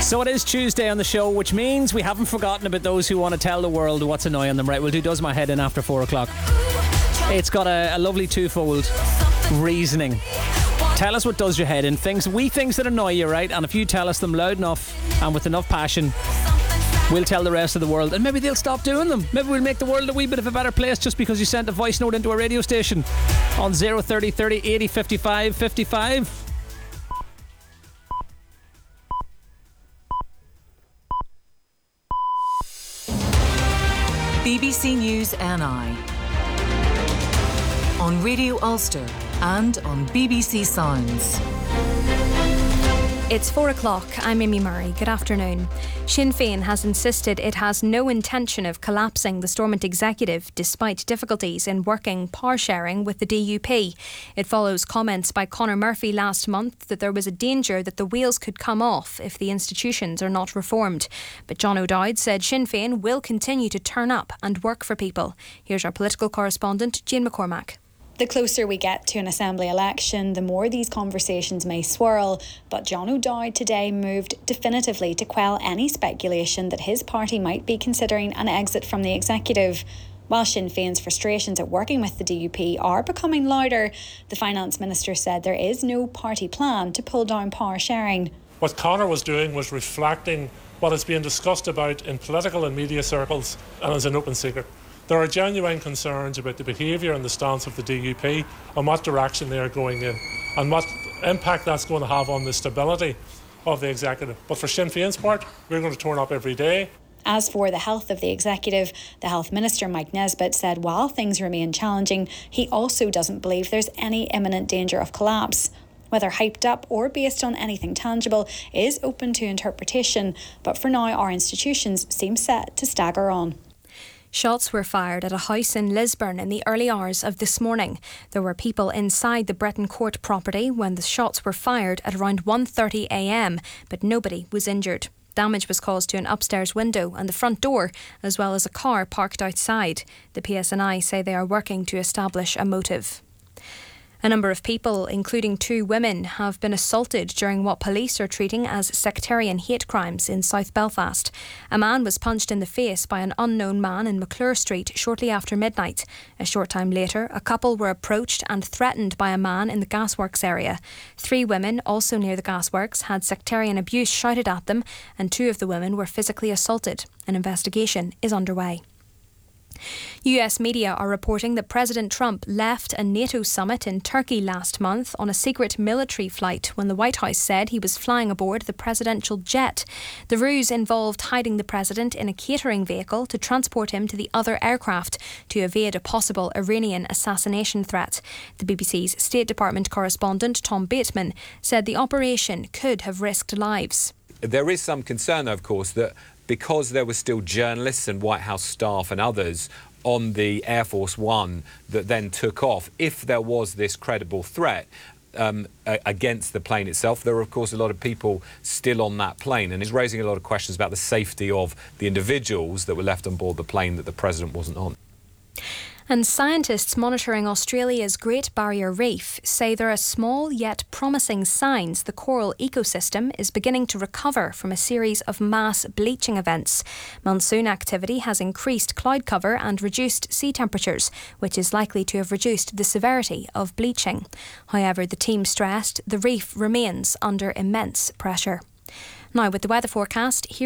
So it is Tuesday on the show, which means we haven't forgotten about those who want to tell the world what's annoying them. Right, we'll do Does My Head In after 4 o'clock. It's got a lovely twofold reasoning. Tell us what does your head in. Things that annoy you, right? And if you tell us them loud enough and with enough passion, we'll tell the rest of the world, and maybe they'll stop doing them. Maybe we'll make the world a wee bit of a better place just because you sent a voice note into a radio station on 030 30 80 55 55. BBC News NI on Radio Ulster and on BBC Sounds. It's 4 o'clock. I'm Amy Murray. Good afternoon. Sinn Féin has insisted it has no intention of collapsing the Stormont executive despite difficulties in working power sharing with the DUP. It follows comments by Conor Murphy last month that there was a danger that the wheels could come off if the institutions are not reformed. But John O'Dowd said Sinn Féin will continue to turn up and work for people. Here's our political correspondent, Jane McCormack. The closer we get to an Assembly election, the more these conversations may swirl. But John O'Dowd today moved definitively to quell any speculation that his party might be considering an exit from the executive. While Sinn Féin's frustrations at working with the DUP are becoming louder, the Finance Minister said there is no party plan to pull down power sharing. What Conor was doing was reflecting what is being discussed about in political and media circles and is an open secret. There are genuine concerns about the behaviour and the stance of the DUP and what direction they are going in and what impact that's going to have on the stability of the executive. But for Sinn Féin's part, we're going to turn up every day. As for the health of the executive, the Health Minister Mike Nesbitt said while things remain challenging, he also doesn't believe there's any imminent danger of collapse. Whether hyped up or based on anything tangible is open to interpretation, but for now our institutions seem set to stagger on. Shots were fired at a house in Lisburn in the early hours of this morning. There were people inside the Breton Court property when the shots were fired at around 1:30 a.m, but nobody was injured. Damage was caused to an upstairs window and the front door, as well as a car parked outside. The PSNI say they are working to establish a motive. A number of people, including 2 women, have been assaulted during what police are treating as sectarian hate crimes in South Belfast. A man was punched in the face by an unknown man in McClure Street shortly after midnight. A short time later, a couple were approached and threatened by a man in the gasworks area. 3 women, also near the gasworks, had sectarian abuse shouted at them, and 2 of the women were physically assaulted. An investigation is underway. US media are reporting that President Trump left a NATO summit in Turkey last month on a secret military flight when the White House said he was flying aboard the presidential jet. The ruse involved hiding the president in a catering vehicle to transport him to the other aircraft to evade a possible Iranian assassination threat. The BBC's State Department correspondent Tom Bateman said the operation could have risked lives. There is some concern, of course, that because there were still journalists and White House staff and others on the Air Force One that then took off, if there was this credible threat against the plane itself, there were, of course, a lot of people still on that plane, and is raising a lot of questions about the safety of the individuals that were left on board the plane that the president wasn't on. And scientists monitoring Australia's Great Barrier Reef say there are small yet promising signs the coral ecosystem is beginning to recover from a series of mass bleaching events. Monsoon activity has increased cloud cover and reduced sea temperatures, which is likely to have reduced the severity of bleaching. However, the team stressed the reef remains under immense pressure. Now, with the weather forecast, here